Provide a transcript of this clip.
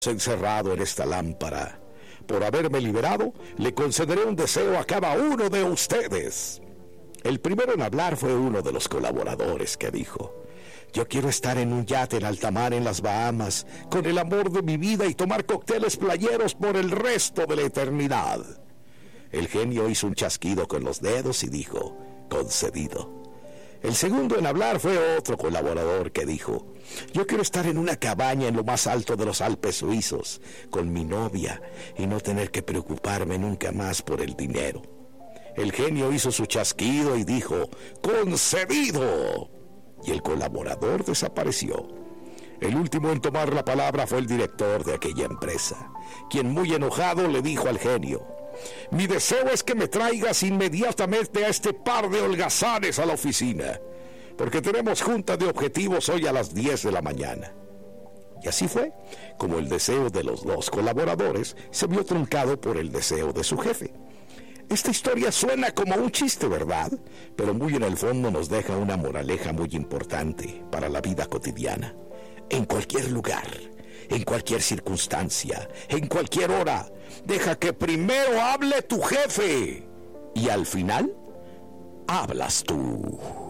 encerrado en esta lámpara. Por haberme liberado, le concederé un deseo a cada uno de ustedes. El primero en hablar fue uno de los colaboradores, que dijo: yo quiero estar en un yate en alta mar en las Bahamas, con el amor de mi vida, y tomar cócteles playeros por el resto de la eternidad. El genio hizo un chasquido con los dedos y dijo: concedido. El segundo en hablar fue otro colaborador, que dijo: yo quiero estar en una cabaña en lo más alto de los Alpes suizos, con mi novia, y no tener que preocuparme nunca más por el dinero. El genio hizo su chasquido y dijo: concedido. Y el colaborador desapareció. El último en tomar la palabra fue el director de aquella empresa, quien, muy enojado, le dijo al genio: mi deseo es que me traigas inmediatamente a este par de holgazanes a la oficina, porque tenemos junta de objetivos hoy a las 10 de la mañana. Y así fue como el deseo de los dos colaboradores se vio truncado por el deseo de su jefe. Esta historia suena como un chiste, ¿verdad? Pero muy en el fondo nos deja una moraleja muy importante para la vida cotidiana. En cualquier lugar, en cualquier circunstancia, en cualquier hora, deja que primero hable tu jefe y al final hablas tú.